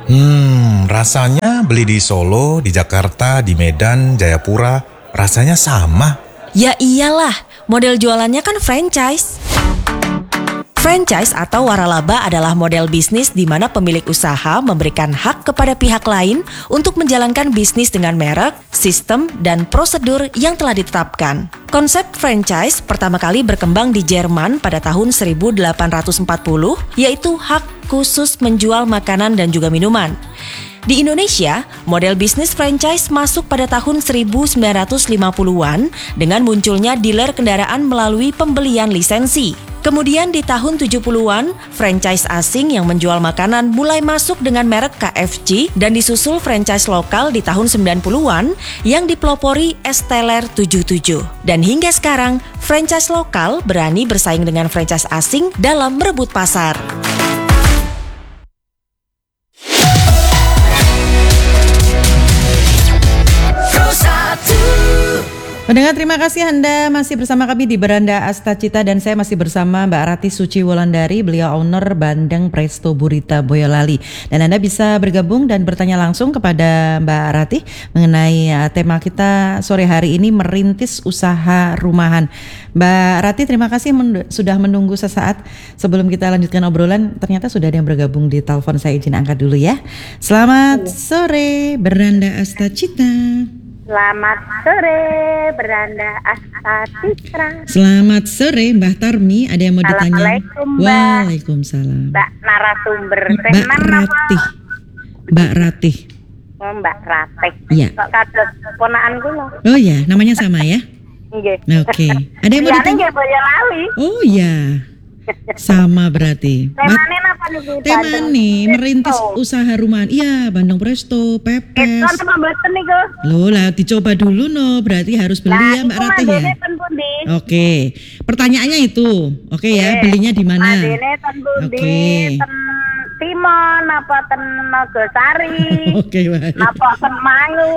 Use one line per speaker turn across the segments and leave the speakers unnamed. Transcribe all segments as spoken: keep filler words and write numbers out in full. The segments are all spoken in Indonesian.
Hmm, rasanya beli di Solo, di Jakarta, di Medan, Jayapura, rasanya sama.
Ya iyalah, model jualannya kan franchise. Franchise atau waralaba adalah model bisnis di mana pemilik usaha memberikan hak kepada pihak lain untuk menjalankan bisnis dengan merek, sistem, dan prosedur yang telah ditetapkan. Konsep franchise pertama kali berkembang di Jerman pada tahun seribu delapan ratus empat puluh, yaitu hak khusus menjual makanan dan juga minuman. Di Indonesia, model bisnis franchise masuk pada tahun seribu sembilan ratus lima puluhan dengan munculnya dealer kendaraan melalui pembelian lisensi. Kemudian di tahun tujuh puluhan, franchise asing yang menjual makanan mulai masuk dengan merek K F C dan disusul franchise lokal di tahun sembilan puluhan yang dipelopori Esteller tujuh puluh tujuh. Dan hingga sekarang, franchise lokal berani bersaing dengan franchise asing dalam merebut pasar.
Pendengar, terima kasih Anda masih bersama kami di Beranda Astacita dan saya masih bersama Mbak Ratih Suci Wulandari, beliau owner Bandeng Presto Burita Boyolali. Dan Anda bisa bergabung dan bertanya langsung kepada Mbak Ratih mengenai uh, tema kita sore hari ini, merintis usaha rumahan. Mbak Ratih, terima kasih men- sudah menunggu sesaat. Sebelum kita lanjutkan obrolan, ternyata sudah ada yang bergabung di telepon, saya izin angkat dulu ya. Selamat sore Beranda Astacita.
Selamat sore, Beranda Astacita.
Selamat sore, Mbak Tarmi. Ada yang mau ditanya?
Assalamualaikum, Mbak.
Waalaikumsalam.
Mbak narasumber.
Mbak
Tenan apa?
Ratih. Mbak Ratih.
Oh, Mbak Ratih.
Iya.
Kok kados ponakan kula.
Oh ya, namanya sama ya?
Nggih.
Oke. Ada yang mau
Liyane
ditanya?
nggih Boyolali.
Oh ya, sama berarti.
Temane napa niku?
Teman nih, merintis usaha rumahan. Iya, Bandeng Presto, pepes.
Eton teman mboten niku.
Loh lah, dicoba dulu no. Berarti harus beli ya Mbak Ratih ya.
Madene ten pundi?
Oke, pertanyaannya itu. Oke ya, belinya di mana?
Madene ten pundi?
Oke.
Ten Timon apa ten Nogosari?
Oke, baik.
Apa ten Mangu?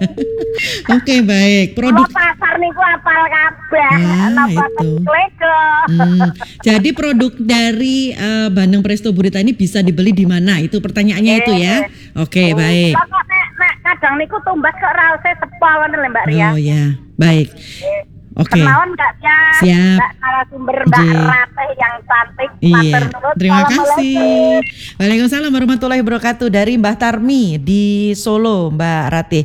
Oke, baik. Produk
Kalau pasar niku apal kabeh.
Ah,
Napa
itu.
ten Klego?
Hmm, jadi produk dari uh, Bandeng Presto Burita ini bisa dibeli di mana? Itu pertanyaannya itu ya. Oke, baik.
Kok nek nek kadang niku tumbas kok raose sepo ngoten lho Mbak Ria.
Oh ya, baik. Oke.
Kenaon Kak ya?
Siap.
Mbak narasumber Mbak
Ji.
Ratih yang cantik.
Iya,
Matur nuwun.
terima kasih.
Assalamualaikum.
Waalaikumsalam warahmatullahi wabarakatuh. Dari Mbah Tarmi di Solo, Mbak Ratih.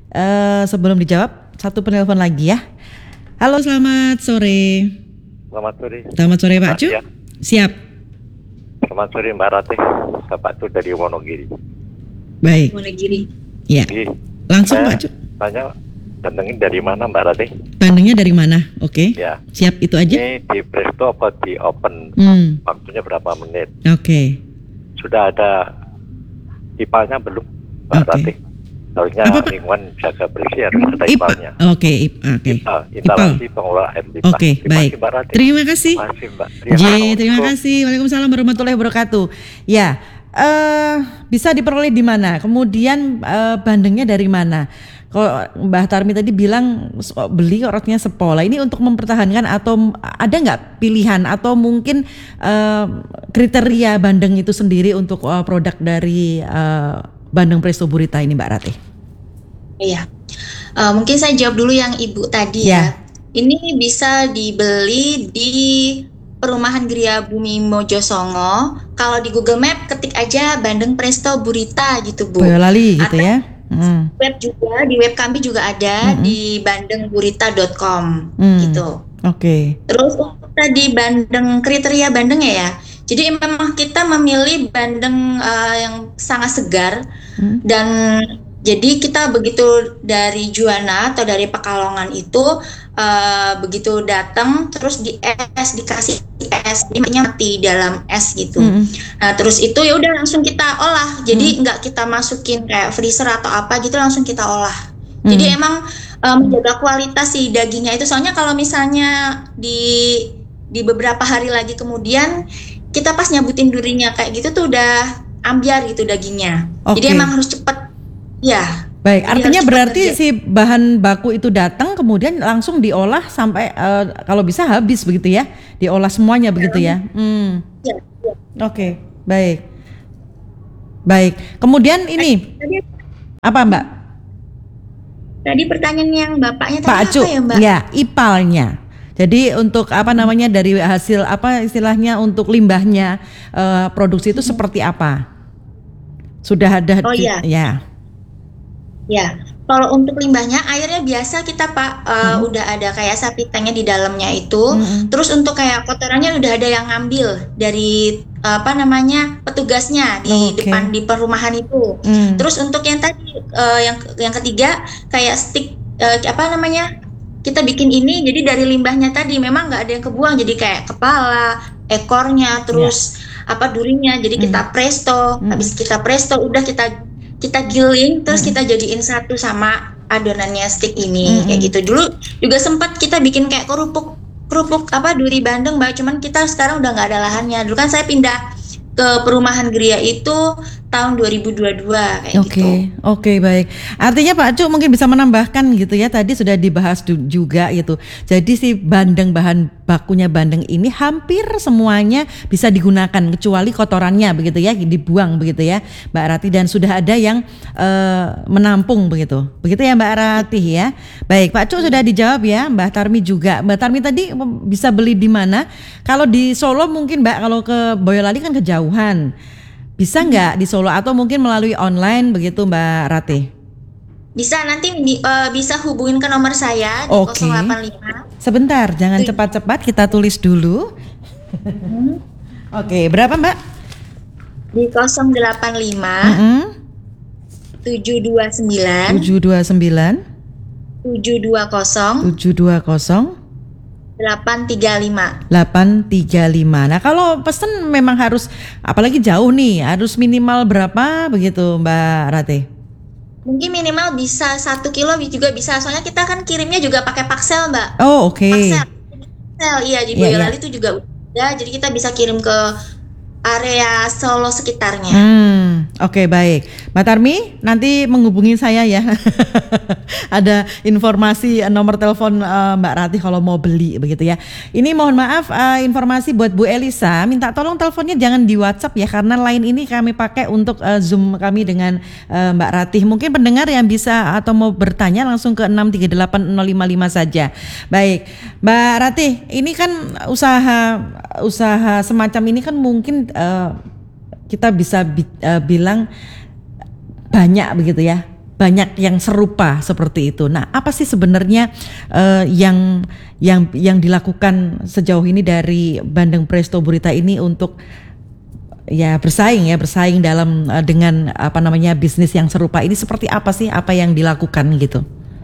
Eh, sebelum dijawab, satu penelpon lagi ya. Halo, selamat sore.
Selamat sore.
Selamat sore Pak
Mbak,
Cu.
ya.
Siap.
Selamat sore Mbak Ratih. Bapak Cu dari Wonogiri.
Baik.
Wonogiri.
Ya.
Jadi,
Langsung
saya
Pak Cu.
tanya, datengin dari mana Mbak Ratih?
Bandengnya dari mana? Oke.
Ya.
Siap, itu aja.
Ini di Presto apa di Open?
Hmm.
Waktunya berapa menit?
Oke.
Sudah ada ipalnya belum Mbak
Oke.
Ratih? Harusnya
Apa, Pak?
lingkungan jaga bersih harus ada
I P A.
ipalnya.
Oke, I P A. Oke.
Ipal, instalasi pengelola air limbah.
Oke,
Terima
baik.
kasih, Mbak Ratih.
Terima kasih.
Terima kasih Mbak. Terima
J,
kasih.
terima kasih. Waalaikumsalam warahmatullahi wabarakatuh. Ya, eh bisa diperoleh di mana? Kemudian eh, bandengnya dari mana? Kalau Mbah Tarmi tadi bilang so- beli orangnya sepola. Ini untuk mempertahankan atau m- ada nggak pilihan atau mungkin eh, kriteria bandeng itu sendiri untuk eh, produk dari eh, Bandeng Presto Burita ini, Mbak Ratih?
Iya, Eh, mungkin saya jawab dulu yang ibu tadi
Ya.
ya. Ini bisa dibeli di Perumahan Gria Bumi Mojosongo. Kalau di Google Map ketik aja Bandeng Presto Burita gitu Bu.
Boyolali gitu
Atau
ya. Hmm.
web juga, di web kami juga ada
Mm-mm.
di bandeng burita dot com
Hmm.
gitu.
Oke.
Terus untuk tadi bandeng, kriteria bandengnya ya. Jadi memang kita memilih bandeng eh, yang sangat segar
Hmm.
dan jadi kita begitu dari Juwana atau dari Pekalongan itu eh, begitu datang terus di es, dikasih es, dimanya mati dalam es gitu.
Hmm.
Nah terus itu ya udah langsung kita olah. Jadi
Hmm.
nggak kita masukin kayak freezer atau apa gitu, langsung kita olah.
Hmm.
Jadi emang eh, menjaga kualitas si dagingnya itu. Soalnya kalau misalnya di di beberapa hari lagi kemudian kita pas nyabutin durinya kayak gitu tuh udah ambiar gitu dagingnya. Jadi
Oke.
emang harus cepet. Ya.
Baik,
Jadi
artinya
harus
berarti
cepat
si bahan baku itu datang kemudian langsung diolah sampai eh, kalau bisa habis begitu ya, diolah semuanya begitu ya. Hmm.
Ya, ya.
Oke, baik. Baik. Kemudian ini
Tadi,
apa Mbak?
tadi pertanyaan yang bapaknya tadi
Pak
apa
Acuk,
ya Mbak?
ya ipalnya. Jadi untuk apa namanya dari hasil apa istilahnya untuk limbahnya eh, produksi itu seperti apa? Sudah ada?
Oh,
di-
iya.
ya.
Ya, kalau untuk limbahnya airnya biasa kita Pak eh,
Hmm.
udah ada kayak sapi tanknya di dalamnya itu.
Mm-mm.
Terus untuk kayak kotorannya udah ada yang ngambil dari apa namanya petugasnya di
Oke.
depan di perumahan itu.
Hmm.
Terus untuk yang tadi eh, yang yang ketiga kayak stick eh, apa namanya kita bikin ini jadi dari limbahnya tadi memang nggak ada yang kebuang jadi kayak kepala, ekornya, terus apa durinya jadi kita presto.
Hmm.
Habis kita presto udah kita kita giling terus
Mm-mm.
kita jadiin satu sama adonannya stick ini
Mm-mm.
kayak gitu. Dulu juga sempat kita bikin kayak kerupuk kerupuk apa duri bandeng Mbak, cuman kita sekarang udah nggak ada lahannya. Dulu kan saya pindah ke perumahan Gria itu tahun dua ribu dua puluh dua kayak
Oke,
gitu.
oke baik. Artinya Pak Cuk mungkin bisa menambahkan gitu ya. Tadi sudah dibahas du- juga gitu. Jadi si bandeng bahan bakunya bandeng ini hampir semuanya bisa digunakan kecuali kotorannya begitu ya, dibuang begitu ya, Mbak Rati dan sudah ada yang eh, menampung begitu. Begitu ya Mbak Rati ya. Baik, Pak Cuk sudah dijawab ya, Mbak Tarmi juga. Mbak Tarmi tadi bisa beli di mana? Kalau di Solo mungkin Mbak, kalau ke Boyolali kan kejauhan. Bisa nggak di Solo atau mungkin melalui online begitu Mbak Rati?
Bisa nanti di- eh, bisa hubungin ke nomor saya di
Oke.
nol delapan lima.
Sebentar, jangan cepat-cepat kita tulis dulu. Oke, berapa Mbak?
Di nol delapan lima
Mm-mm.
tujuh dua sembilan
tujuh dua sembilan
tujuh dua nol
tujuh dua nol
delapan tiga lima.
delapan tiga lima. Nah, kalau pesen memang harus apalagi jauh nih, harus minimal berapa begitu Mbak Rati?
Mungkin minimal bisa satu kilo juga bisa. Soalnya kita kan kirimnya juga pakai paksel Mbak.
Oh, oke.
Paksel. Paksel, iya di
Iya,
Boyolali itu juga udah. Jadi kita bisa kirim ke area Solo sekitarnya.
Hmm, oke baik. Mbak Tarmi nanti menghubungi saya ya. Ada informasi eh, nomor telepon eh, Mbak Rati kalau mau beli begitu ya. Ini mohon maaf eh, informasi buat Bu Elisa, minta tolong teleponnya jangan di WhatsApp ya karena line ini kami pakai untuk eh, Zoom kami dengan eh, Mbak Rati. Mungkin pendengar yang bisa atau mau bertanya langsung ke enam tiga delapan nol lima lima saja. Baik, Mbak Rati, ini kan usaha usaha semacam ini kan mungkin eh, kita bisa bi- eh, bilang banyak begitu ya, banyak yang serupa seperti itu. Nah, apa sih sebenarnya eh, yang yang yang dilakukan sejauh ini dari Bandeng Presto Burita ini untuk ya bersaing ya bersaing dalam eh, dengan apa namanya bisnis yang serupa ini seperti apa sih apa yang dilakukan gitu?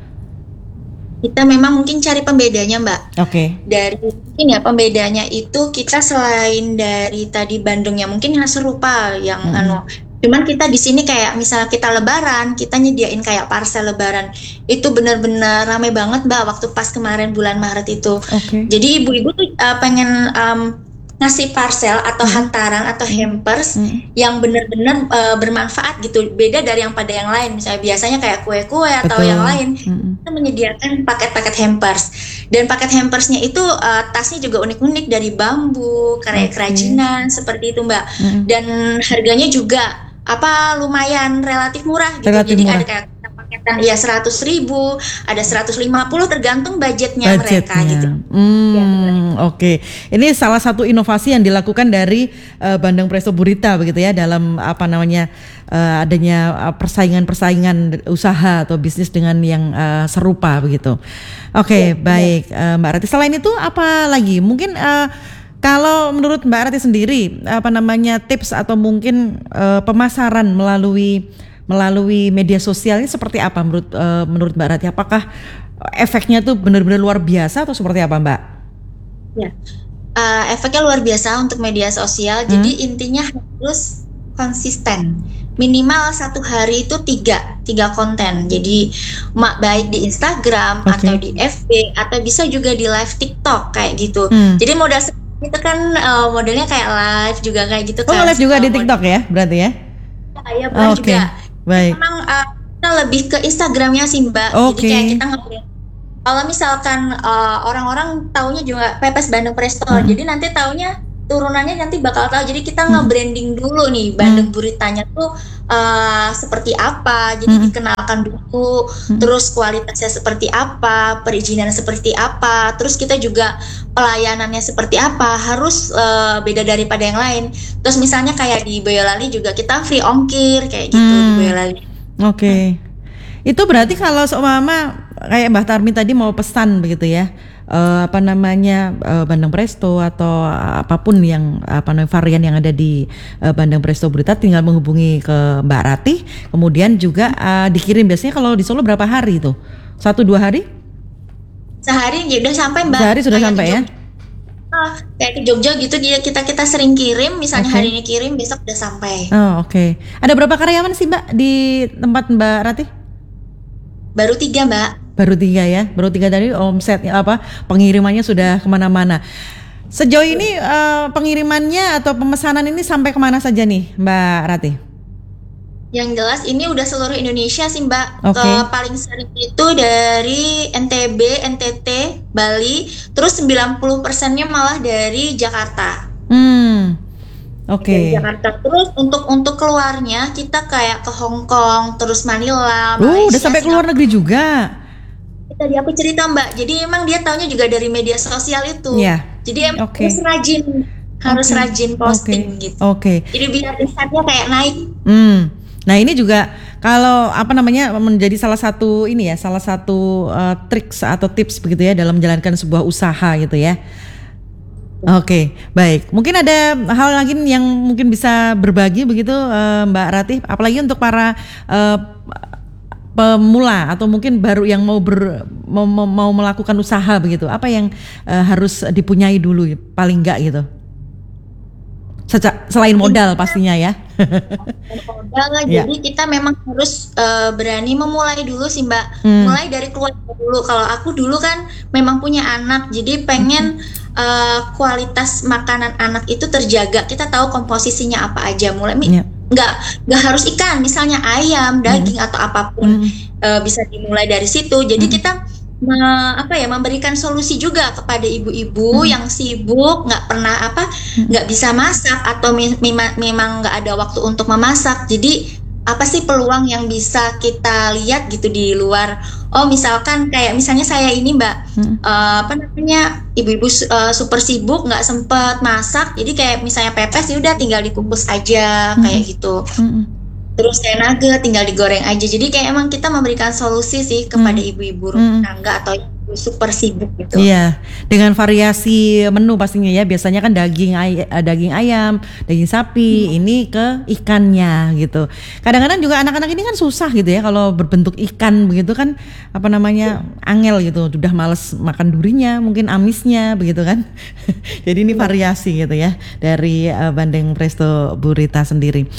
Kita memang mungkin cari pembedanya Mbak.
Oke.
Dari mungkin ya pembedanya itu kita selain dari tadi bandengnya mungkin yang serupa yang
Mm-mm.
anu. Cuman kita di sini kayak misalnya kita lebaran, kita nyediain kayak parcel lebaran. Itu benar-benar ramai banget Mbak waktu pas kemarin bulan Maret itu.
Oke.
Jadi ibu-ibu tuh uh, pengen um, ngasih parcel atau hantaran atau hampers
Hmm.
yang benar-benar uh, bermanfaat gitu. Beda dari yang pada yang lain. Misalnya biasanya kayak kue-kue atau
Betul.
yang lain.
Mm-mm.
Kita menyediakan paket-paket hampers dan paket hampersnya itu uh, tasnya juga unik-unik dari bambu, karya
Oke.
kerajinan seperti itu Mbak.
Mm-mm.
Dan harganya juga apa lumayan relatif murah gitu.
Relatif
Jadi
murah.
ada kayak paketan ya seratus ribu, ada seratus lima puluh tergantung budgetnya, mereka gitu.
Hmm,
Ya, benar.
oke. Ini salah satu inovasi yang dilakukan dari eh, Bandeng Presto Burita begitu ya dalam apa namanya eh, adanya eh, persaingan-persaingan usaha atau bisnis dengan yang eh, serupa begitu. Oke, baik eh, Mbak Rati. Selain itu apa lagi? Mungkin eh, kalau menurut Mbak Rati sendiri apa namanya tips atau mungkin eh, pemasaran melalui melalui media sosial ini seperti apa menurut eh, menurut Mbak Rati? Apakah efeknya tuh benar-benar luar biasa atau seperti apa Mbak?
Ya. Uh, efeknya luar biasa untuk media sosial.
Hmm.
Jadi intinya harus konsisten. Minimal satu hari itu tiga, tiga konten. Jadi mak baik di Instagram
Oke.
atau di F B atau bisa juga di live TikTok kayak gitu.
Hmm.
Jadi modal itu kan uh, modelnya kayak live juga kayak gitu
Oh,
kan.
live juga di
Uh,
TikTok ya berarti ya?
model- Ya, bukan
Oke,
juga.
baik.
Memang uh, kita lebih ke Instagramnya sih Mbak.
Oke.
Jadi kayak kita nge- kalau misalkan uh, orang-orang taunya juga pepes Bandeng Presto,
Hmm.
jadi nanti taunya turunannya nanti bakal tahu. Jadi kita nge-branding dulu nih Bandeng Buritanya tuh uh, seperti apa. Jadi hmm. dikenalkan dulu, hmm. terus kualitasnya seperti apa, perizinannya seperti apa, terus kita juga pelayanannya seperti apa, harus uh, beda daripada yang lain. Terus misalnya kayak di Boyolali juga kita free ongkir kayak gitu hmm. di Boyolali.
Oke. Okay. Hmm. Itu berarti kalau seumpama kayak Mbak Tarmi tadi mau pesan begitu ya. Uh, apa namanya uh, Bandeng Presto atau apapun yang apa namanya varian yang ada di uh, Bandeng Presto Burita, tinggal menghubungi ke Mbak Ratih, kemudian juga uh, dikirim. Biasanya kalau di Solo berapa hari itu? Satu dua hari?
Sehari ya udah sampai Mbak.
Sehari sudah sampai ya?
Oh, kayak ke Jogja gitu dia kita kita sering kirim, misalnya okay. hari ini kirim besok udah sampai.
Oh oke. Okay. Ada berapa karyawan sih Mbak di tempat Mbak Ratih?
Baru tiga Mbak.
Baru tiga ya, baru tiga tadi omsetnya apa pengirimannya sudah kemana-mana. Sejauh ini uh, pengirimannya atau pemesanan ini sampai kemana saja nih Mbak Ratih?
Yang jelas ini udah seluruh Indonesia sih Mbak.
Okay.
Ke paling sering itu dari N T B, N T T, Bali, terus sembilan puluh persennya malah dari Jakarta. Hmm. Oke. Okay. Jakarta. Terus untuk untuk keluarnya kita kayak ke Hong Kong, terus Manila, Malaysia.
Oh, udah sampai keluar negeri juga.
Tadi aku cerita Mbak, jadi emang dia taunya juga dari media sosial itu.
Yeah.
Jadi emang
okay.
harus rajin, harus
okay.
rajin posting
okay.
gitu.
Oke. Okay.
Jadi biar insightnya kayak naik.
Hmm. Nah ini juga kalau apa namanya menjadi salah satu ini ya, salah satu uh, triks atau tips begitu ya dalam menjalankan sebuah usaha gitu ya. Oke, okay, baik. Mungkin ada hal lagi yang mungkin bisa berbagi begitu uh, Mbak Ratih, apalagi untuk para uh, pemula atau mungkin baru yang mau ber, mau, mau melakukan usaha begitu, apa yang uh, harus dipunyai dulu paling enggak gitu? Seca, selain modal pastinya ya.
Modal, ya. Jadi kita memang harus uh, berani memulai dulu sih Mbak. Hmm. Mulai dari keluarga dulu. Kalau aku dulu kan memang punya anak, jadi pengen hmm. uh, kualitas makanan anak itu terjaga. Kita tahu komposisinya apa aja. Mulai ya. nggak nggak harus ikan, misalnya ayam, daging hmm. atau apapun hmm. uh, bisa dimulai dari situ. Jadi hmm. kita me, apa ya memberikan solusi juga kepada ibu-ibu hmm. yang sibuk, nggak pernah apa nggak hmm. bisa masak atau me, me, memang nggak ada waktu untuk memasak. Jadi apa sih peluang yang bisa kita lihat gitu di luar? Oh misalkan kayak misalnya saya ini Mbak, hmm. uh, apa namanya ibu-ibu uh, super sibuk nggak sempet masak, jadi kayak misalnya pepes ya udah tinggal dikukus aja hmm. kayak gitu. Hmm. Terus kayak nugget tinggal digoreng aja. Jadi kayak emang kita memberikan solusi sih kepada hmm. ibu-ibu rumah tangga atau super sibuk gitu.
Iya, dengan variasi menu pastinya ya. Biasanya kan daging ay- daging ayam, daging sapi, hmm. ini ke ikannya gitu. Kadang-kadang juga anak-anak ini kan susah gitu ya kalau berbentuk ikan begitu kan apa namanya angel gitu. Udah males makan durinya, mungkin amisnya begitu kan. Jadi ini variasi gitu ya dari uh, Bandeng Presto Burita sendiri.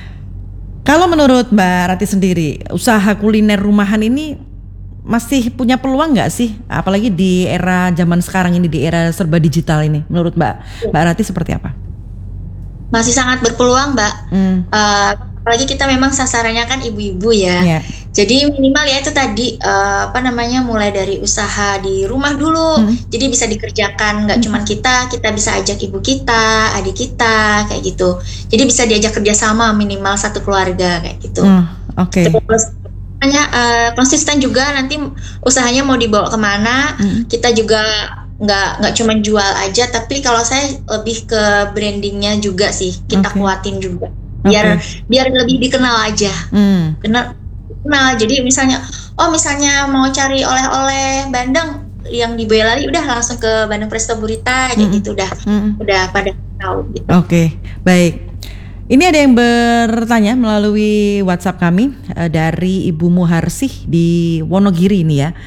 Kalau menurut Mbak Ratih sendiri, usaha kuliner rumahan ini masih punya peluang nggak sih? Apalagi di era zaman sekarang ini, di era serba digital ini. Menurut Mbak Mbak Ratih seperti apa?
Masih sangat berpeluang Mbak. Hmm. Uh, apalagi kita memang sasarannya kan ibu-ibu ya. Yeah. Jadi minimal ya itu tadi uh, apa namanya mulai dari usaha di rumah dulu. Hmm. Jadi bisa dikerjakan nggak hmm. cuman kita, kita bisa ajak ibu kita, adik kita kayak gitu. Jadi bisa diajak kerjasama minimal satu keluarga kayak gitu. Hmm. Oke. Okay. Hanya uh, konsisten juga nanti usahanya mau dibawa kemana. Hmm. Kita juga nggak nggak cuma jual aja, tapi kalau saya lebih ke brandingnya juga sih kita okay. kuatin juga biar okay. biar lebih dikenal aja. Hmm. Kenal kenal. Jadi misalnya oh misalnya mau cari oleh-oleh Bandeng yang di Boyolali udah langsung ke Bandeng Presto Burita aja hmm. gitu udah hmm. udah pada tahu gitu. Oke
okay. Baik. Ini ada yang bertanya melalui WhatsApp kami uh, dari Ibu Muharsih di Wonogiri ini ya.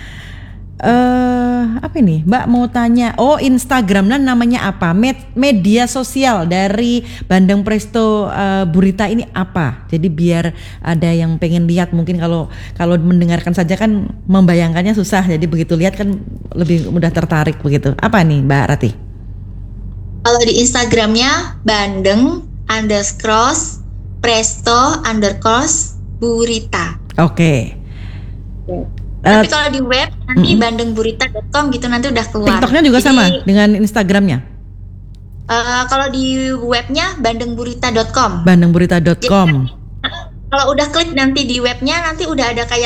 Uh, apa ini? Mbak mau tanya, oh Instagramnya namanya apa? Med- media sosial dari Bandeng Presto uh, Burita ini apa? Jadi biar ada yang pengen lihat, mungkin kalau kalau mendengarkan saja kan membayangkannya susah. Jadi begitu lihat kan lebih mudah tertarik begitu. Apa nih Mbak Ratih?
Kalau di Instagramnya Bandeng underscore Presto underscore Burita.
Oke.
Okay. Tapi uh, kalau di web nanti mm-hmm. bandeng burita dot com gitu nanti udah keluar.
TikToknya juga jadi, sama dengan Instagramnya?
Uh, kalau di webnya bandeng burita dot com.
bandeng burita dot com.
Kalau udah klik nanti di webnya, nanti udah ada kayak